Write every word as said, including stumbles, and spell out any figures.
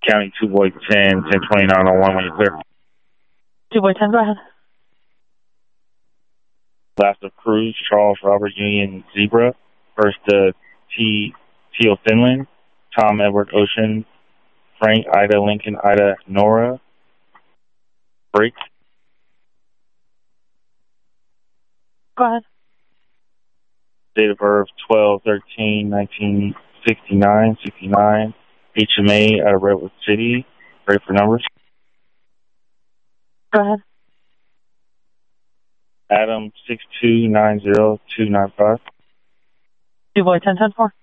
County two Boy ten, ten twenty-nine oh one when you're clear. two Boy ten, go ahead. Last of Cruz, Charles Robert Union Zebra. First uh, T. Teal Finland, Tom Edward Ocean, Frank Ida Lincoln Ida Nora. Break. Go ahead. Date of birth twelve thirteen nineteen sixty-nine, sixty-nine. H M A out of Redwood City. Ready for numbers? Go ahead. Adam six two nine zero two nine five. two Boy ten ten four.